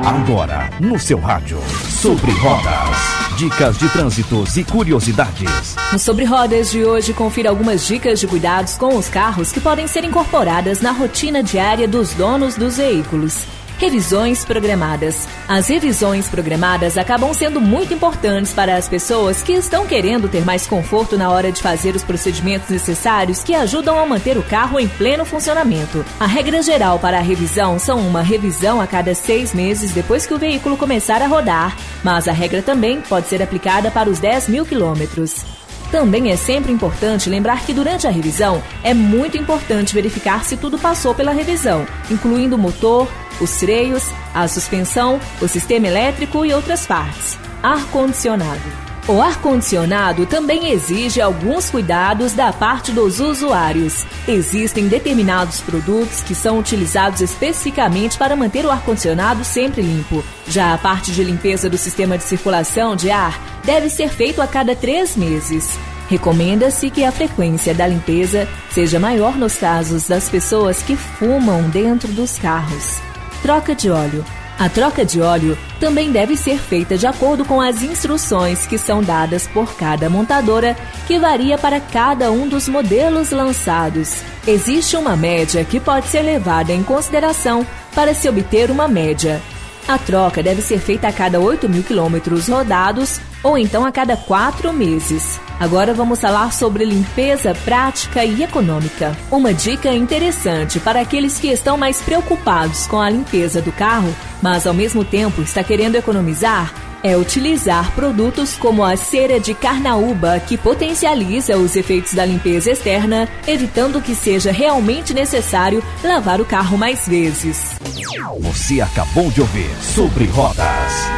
Agora, no seu rádio, Sobre Rodas. Dicas de trânsitos e curiosidades. No Sobre Rodas de hoje, confira algumas dicas de cuidados com os carros que podem ser incorporadas na rotina diária dos donos dos veículos. Revisões programadas. As revisões programadas acabam sendo muito importantes para as pessoas que estão querendo ter mais conforto na hora de fazer os procedimentos necessários que ajudam a manter o carro em pleno funcionamento. A regra geral para a revisão são uma revisão a cada 6 meses depois que o veículo começar a rodar, mas a regra também pode ser aplicada para os 10.000 quilômetros. Também é sempre importante lembrar que durante a revisão é muito importante verificar se tudo passou pela revisão, incluindo o motor, os freios, a suspensão, o sistema elétrico e outras partes. Ar-condicionado. O ar-condicionado também exige alguns cuidados da parte dos usuários. Existem determinados produtos que são utilizados especificamente para manter o ar-condicionado sempre limpo. Já a parte de limpeza do sistema de circulação de ar deve ser feito a cada 3 meses. Recomenda-se que a frequência da limpeza seja maior nos casos das pessoas que fumam dentro dos carros. Troca de óleo. A troca de óleo também deve ser feita de acordo com as instruções que são dadas por cada montadora, que varia para cada um dos modelos lançados. Existe uma média que pode ser levada em consideração para se obter uma média. A troca deve ser feita a cada 8.000 quilômetros rodados ou então a cada 4 meses. Agora vamos falar sobre limpeza prática e econômica. Uma dica interessante para aqueles que estão mais preocupados com a limpeza do carro, mas ao mesmo tempo está querendo economizar, é utilizar produtos como a cera de carnaúba, que potencializa os efeitos da limpeza externa, evitando que seja realmente necessário lavar o carro mais vezes. Você acabou de ouvir Sobre Rodas.